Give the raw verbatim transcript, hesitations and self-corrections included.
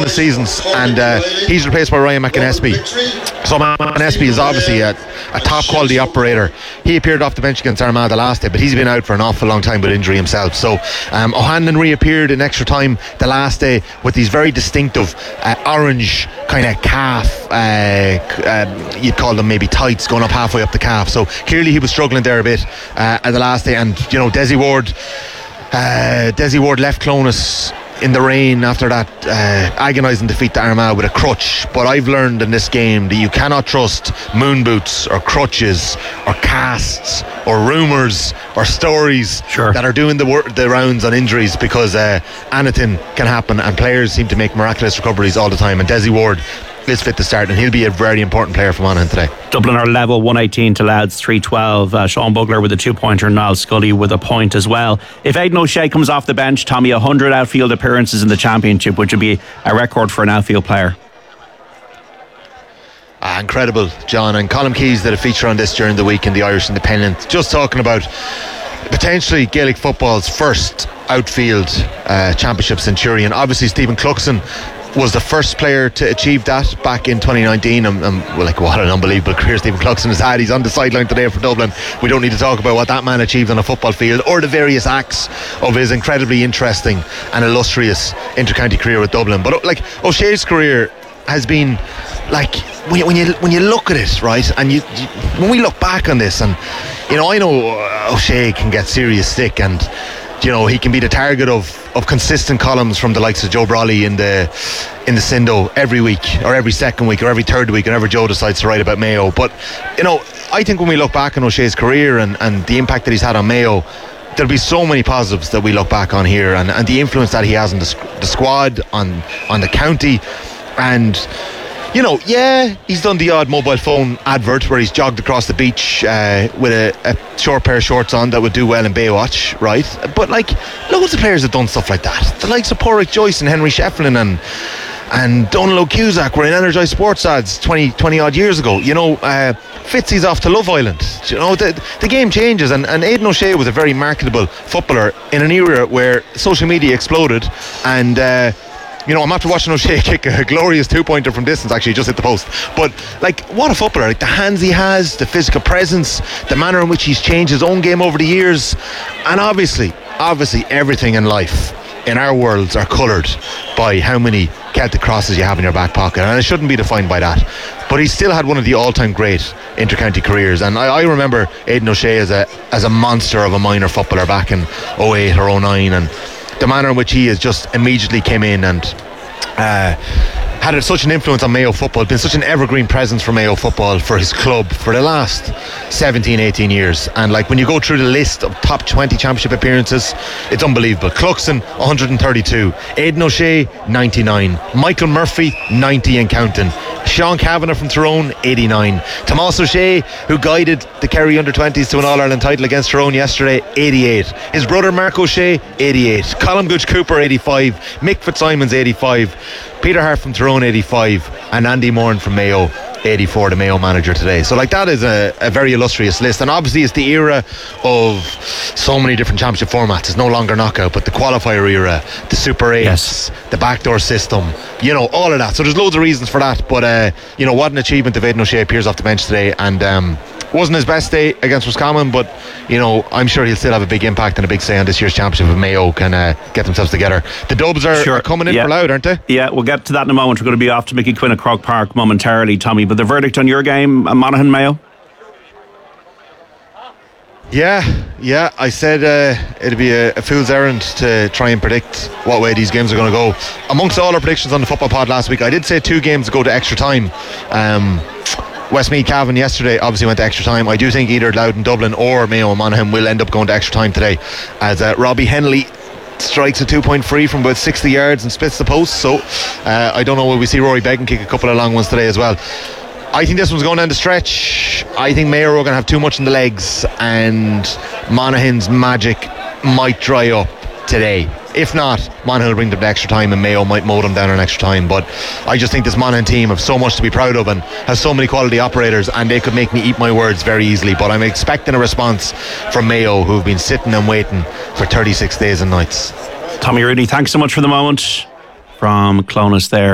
of seasons, and uh, he's replaced by Ryan McInnesby. So McInnesby is obviously a, a top quality operator. He appeared off the bench against Armagh the last day, but he's been out for an awful long time with injury himself. So um, O'Hanlon reappeared in extra time the last day with these very distinctive uh, orange kind of calf, uh, uh, you'd call them maybe tights, going up halfway up the calf. So clearly he was struggling there a bit uh, at the last day. And you know, Desi Ward uh, Desi Ward left Clonus in the rain after that uh, agonising defeat to Armagh with a crutch. But I've learned in this game that you cannot trust moon boots or crutches or casts or rumours or stories sure. that are doing the, wor- the rounds on injuries, because uh, anything can happen, and players seem to make miraculous recoveries all the time, and Desi Ward is fit to start, and he'll be a very important player for Monaghan today. Dublin are level one eighteen to Louds three twelve. uh, Sean Bugler with a two pointer, Niall Scully with a point as well. If Aidan O'Shea comes off the bench, Tommy, one hundred outfield appearances in the championship, which would be a record for an outfield player. Ah, incredible, John. And Colm Keys did a feature on this during the week in the Irish Independent, just talking about potentially Gaelic football's first outfield uh, championship centurion. Obviously Stephen Cluxon was the first player to achieve that back in twenty nineteen. and, and well, like, what an unbelievable career Stephen Cluxon has had. He's on the sideline today for Dublin. We don't need to talk about what that man achieved on a football field, or the various acts of his incredibly interesting and illustrious inter-county career with Dublin. But like, O'Shea's career has been like, when you, when you when you look at it, right, and you, you when we look back on this, and you know, I know O'Shea can get serious stick, and you know, he can be the target of, of consistent columns from the likes of Joe Brawley in the in the Sindo every week, or every second week, or every third week, whenever Joe decides to write about Mayo. But you know, I think when we look back on O'Shea's career and, and the impact that he's had on Mayo, there'll be so many positives that we look back on here, and, and the influence that he has on the, the squad, on on the county. And you know, yeah, he's done the odd mobile phone advert where he's jogged across the beach uh, with a, a short pair of shorts on that would do well in Baywatch, right? But like, loads of players have done stuff like that. The likes of Porrick Joyce and Henry Shefflin and and Donald O'Cusack were in Energized Sports ads twenty, twenty odd years ago. You know, uh, Fitzy's off to Love Island. You know, the, the game changes, and, and Aidan O'Shea was a very marketable footballer in an era where social media exploded. And uh, you know, I'm after watching O'Shea kick a glorious two-pointer from distance. Actually, just hit the post. But like, what a footballer! Like, the hands he has, the physical presence, the manner in which he's changed his own game over the years, and obviously, obviously, everything in life, in our worlds, are coloured by how many Celtic crosses you have in your back pocket, and it shouldn't be defined by that. But he still had one of the all-time great inter-county careers, and I, I remember Aidan O'Shea as a as a monster of a minor footballer back in oh eight or oh nine, and the manner in which he has just immediately came in and uh, had such an influence on Mayo football, been such an evergreen presence for Mayo football, for his club, for the last seventeen, eighteen years. And like, when you go through the list of top twenty championship appearances, it's unbelievable. Cluxon, one hundred thirty-two. Aidan O'Shea, ninety-nine. Michael Murphy, ninety and counting. Sean Kavanagh from Tyrone, eighty-nine. Tomás O'Shea, who guided the Kerry under twenties to an All-Ireland title against Tyrone yesterday, eighty-eight. His brother Mark O'Shea, eighty-eight. Colm Gooch Cooper, eighty-five. Mick Fitzsimons, eighty-five. Peter Hart from Tyrone, eighty-five. And Andy Moran from Mayo, eighty-four, the Mayo manager today. So like, that is a, a very illustrious list. And obviously it's the era of so many different championship formats. It's no longer knockout, but the qualifier era, the Super eights, yes, the backdoor system, you know, all of that. So there's loads of reasons for that. But uh, you know, what an achievement if Aidan O'Shea appears off the bench today. And um, wasn't his best day against Roscommon, but you know, I'm sure he'll still have a big impact and a big say on this year's championship if Mayo can uh, get themselves together. The Dubs are, sure. are coming in yeah. for Loud, aren't they? Yeah, we'll get to that in a moment. We're going to be off to Mickey Quinn at Croke Park momentarily, Tommy. But the verdict on your game, Monaghan Mayo? Yeah, yeah. I said uh, it'd be a, a fool's errand to try and predict what way these games are going to go. Amongst all our predictions on the football pod last week, I did say two games go to extra time. Um, Westmeath Cavan yesterday obviously went to extra time. I do think either Louth and Dublin or Mayo and Monaghan will end up going to extra time today, as uh, Robbie Henley strikes a two point free from about sixty yards and splits the post. So uh, I don't know, will we see Rory Beggan kick a couple of long ones today as well. I think this one's going down the stretch. I think Mayo are going to have too much in the legs, and Monaghan's magic might dry up today. If not, Monaghan will bring them to extra time and Mayo might mow them down in extra time. But I just think this Monaghan team have so much to be proud of and has so many quality operators, and they could make me eat my words very easily. But I'm expecting a response from Mayo, who've been sitting and waiting for thirty-six days and nights. Tommy Rooney, thanks so much for the moment from Clonus there.